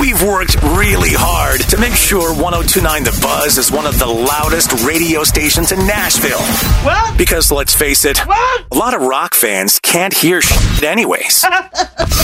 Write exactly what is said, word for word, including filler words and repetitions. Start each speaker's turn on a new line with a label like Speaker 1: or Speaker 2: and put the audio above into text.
Speaker 1: We've worked really hard to make sure one oh two point nine The Buzz is one of the loudest radio stations in Nashville.
Speaker 2: What?
Speaker 1: Because let's face it,
Speaker 2: What?
Speaker 1: a lot of rock fans can't hear shit anyways.